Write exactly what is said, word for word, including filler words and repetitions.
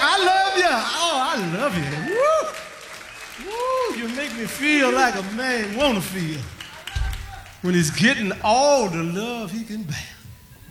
I love you. Oh, I love you. Woo. Woo, you make me feel like a man want to feel when he's getting all the love he can bear.